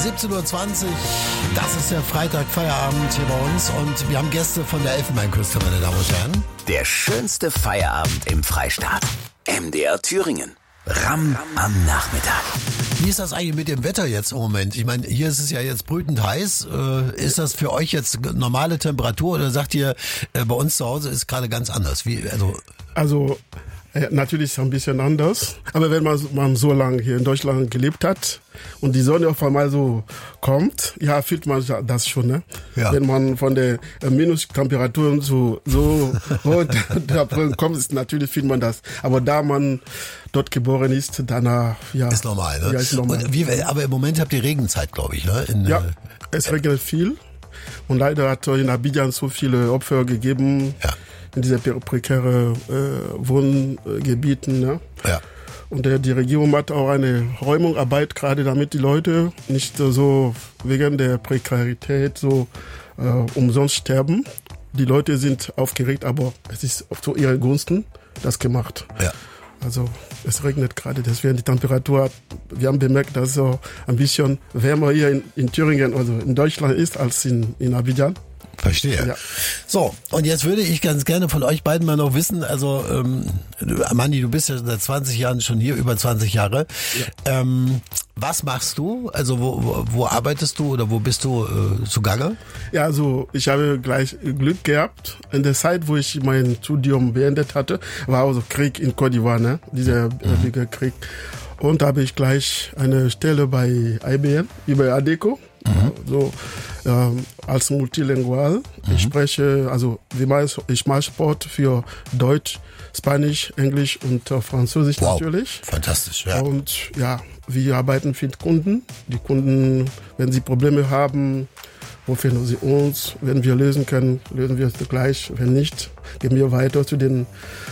17.20 Uhr, das ist der Freitag-Feierabend hier bei uns und wir haben Gäste von der Elfenbeinküste, meine Damen und Herren. Der schönste Feierabend im Freistaat. MDR Thüringen. Ram am Nachmittag. Wie ist das eigentlich mit dem Wetter jetzt im Moment? Ich meine, hier ist es ja jetzt brütend heiß. Ist das für euch jetzt normale Temperatur oder sagt ihr, bei uns zu Hause ist gerade ganz anders? Also natürlich ist es ein bisschen anders. Aber wenn man so lange hier in Deutschland gelebt hat und die Sonne auf einmal so kommt, ja, fühlt man das schon, ne? Ja. Wenn man von der Minustemperaturen so kommt, natürlich fühlt man das. Aber da man dort geboren ist, danach, ja. Ist normal, ne? Ja, ist normal. Aber im Moment habt ihr Regenzeit, glaube ich, ne? Es regnet viel. Und leider hat in Abidjan so viele Opfer gegeben. Ja. In diese prekäre Wohngebieten. Ne? Ja. Und die Regierung macht auch eine Räumungsarbeit, gerade damit die Leute nicht so wegen der Prekarität so umsonst sterben. Die Leute sind aufgeregt, aber es ist zu ihren Gunsten das gemacht. Ja. Also es regnet gerade, deswegen die Temperatur, wir haben bemerkt, dass es so ein bisschen wärmer hier in Thüringen, also in Deutschland ist, als in Abidjan. Verstehe. Ja. So, und jetzt würde ich ganz gerne von euch beiden mal noch wissen, also Amandi, du bist ja seit 20 Jahren schon hier, über 20 Jahre. Ja. Was machst du? Also wo arbeitest du oder wo bist du zugange? Ja, also ich habe gleich Glück gehabt. In der Zeit, wo ich mein Studium beendet hatte, war also Krieg in Côte d'Ivoire, ne? Dieser Bürgerkrieg. Und da habe ich gleich eine Stelle bei IBM, über ADECO. So, als multilingual. Ich spreche, ich mache Sport für Deutsch, Spanisch, Englisch und Französisch natürlich. Fantastisch, ja. Und ja, wir arbeiten mit Kunden. Die Kunden, wenn sie Probleme haben, rufen sie uns. Wenn wir lösen können, lösen wir es gleich. Wenn nicht, gehen wir weiter zu den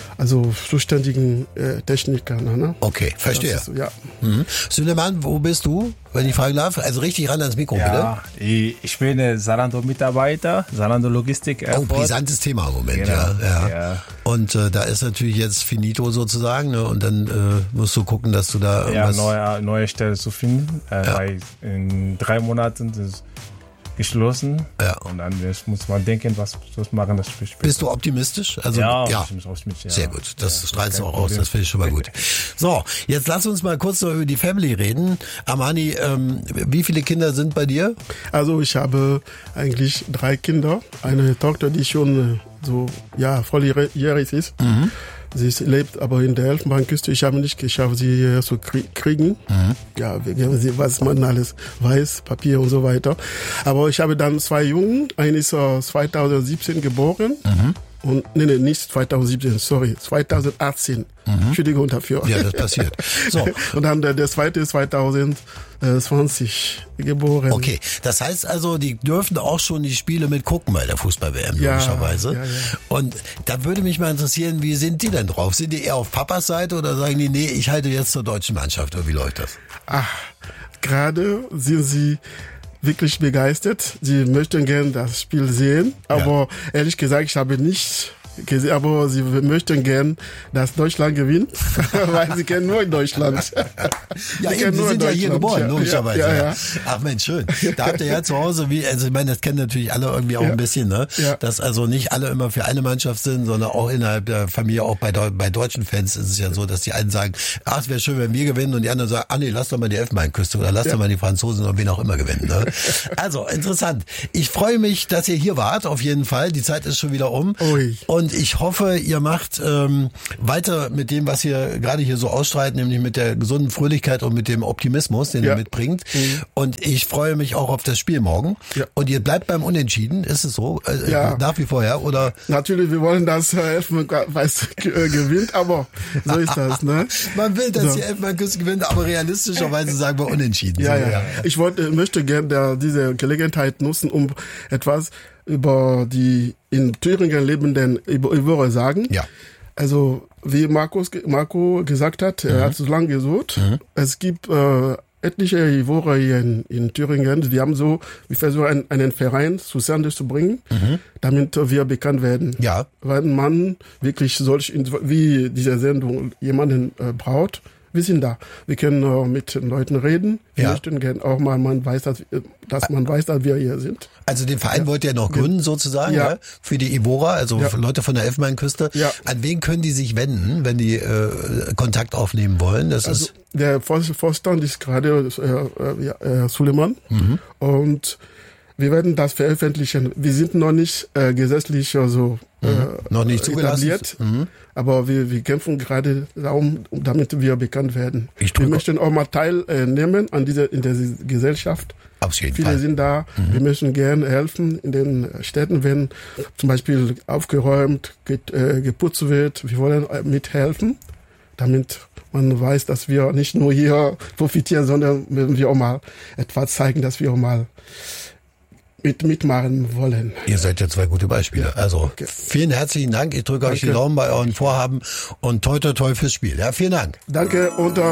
zuständigen Technikern. Ne? Okay, verstehe. So, ja. Süleyman, wo bist du, wenn ich fragen darf? Also richtig ran ans Mikro, bitte. Ich bin Zalando-Mitarbeiter, Zalando Logistik Airport. Oh, brisantes Thema im Moment, genau. Ja. Und da ist natürlich jetzt finito sozusagen, ne? Und dann musst du gucken, dass du da irgendwas... neue Stelle zu finden, weil in 3 Monaten ist geschlossen. Ja. Und dann muss man denken, was machen das später. Bist du optimistisch? Also, ja. Sehr gut. Das strahlst du auch aus. Das finde ich schon mal gut. So, jetzt lass uns mal kurz noch über die Family reden. Amani, wie viele Kinder sind bei dir? Also ich habe eigentlich 3 Kinder. Eine Tochter, die schon volljährig ist. Sie lebt aber in der Elfenbeinküste. Ich habe nicht geschafft, sie hier zu kriegen. Ja, wegen sie, was man alles weiß, Papier und so weiter. Aber ich habe dann 2 Jungen. Einer ist 2017 geboren. Und nicht 2017, sorry, 2018. Entschuldigung dafür. Ja, das passiert. So. Und dann der zweite ist 2020 geboren. Okay, das heißt also, die dürfen auch schon die Spiele mitgucken bei der Fußball-WM, logischerweise. Ja. Und da würde mich mal interessieren, wie sind die denn drauf? Sind die eher auf Papas Seite oder sagen die, nee, ich halte jetzt zur deutschen Mannschaft? Oder wie läuft das? Gerade sind sie wirklich begeistert. Sie möchten gerne das Spiel sehen, aber ehrlich gesagt, ich habe nicht gesehen, aber sie möchten gern, dass Deutschland gewinnt, weil sie kennen nur in Deutschland. Ja, sie sind ja hier geboren, logischerweise. Ja. Ach Mensch, schön. Da habt ihr ja zu Hause, ich meine, das kennen natürlich alle irgendwie auch ein bisschen, ne? Ja. Dass also nicht alle immer für eine Mannschaft sind, sondern auch innerhalb der Familie, auch bei deutschen Fans ist es ja so, dass die einen sagen, es wäre schön, wenn wir gewinnen, und die anderen sagen, nee, lass doch mal die Elfenbeinküste oder lass doch mal die Franzosen oder wen auch immer gewinnen, ne? Also, interessant. Ich freue mich, dass ihr hier wart, auf jeden Fall. Die Zeit ist schon wieder um. Und ich hoffe, ihr macht weiter mit dem, was ihr gerade hier so ausstrahlt, nämlich mit der gesunden Fröhlichkeit und mit dem Optimismus, den ihr mitbringt. Und ich freue mich auch auf das Spiel morgen. Ja. Und ihr bleibt beim Unentschieden, ist es so? Nach wie vor, ja? Oder? Natürlich, wir wollen, dass Elfenbeinküste gewinnt, aber so ist das, ne? Man will, dass die Elfenbeinküste gewinnt, aber realistischerweise sagen wir Unentschieden. Ja. Ich möchte gerne diese Gelegenheit nutzen, um etwas über die in Thüringen lebenden Ivorer sagen. Ja. Also, wie Marco gesagt hat, er hat so lange gesucht. Es gibt etliche Ivorer hier in Thüringen. Wir versuchen einen Verein zustande zu bringen, damit wir bekannt werden. Ja. Wenn man wirklich wie diese Sendung jemanden braucht, wir sind da. Wir können mit den Leuten reden. Wir möchten gerne auch mal, dass man weiß, dass wir hier sind. Also den Verein wollt ihr noch gründen sozusagen, ja? Für die Evora, also Leute von der Elfenbeinküste. Ja. An wen können die sich wenden, wenn die Kontakt aufnehmen wollen? Das ist der Vorstand ist gerade Suleiman und wir werden das veröffentlichen. Wir sind noch nicht gesetzlich noch nicht etabliert, aber wir kämpfen gerade darum, damit wir bekannt werden. Wir möchten auch mal teilnehmen in der Gesellschaft. Auf jeden Viele Fall. sind da. Wir möchten gerne helfen in den Städten, wenn zum Beispiel aufgeräumt, geputzt wird. Wir wollen mithelfen, damit man weiß, dass wir nicht nur hier profitieren, sondern wenn wir auch mal etwas zeigen, dass wir auch mal mitmachen wollen. Ihr seid ja zwei gute Beispiele. Also vielen herzlichen Dank. Ich drücke euch die Daumen bei euren Vorhaben und toi toi toi fürs Spiel. Ja, vielen Dank. Danke und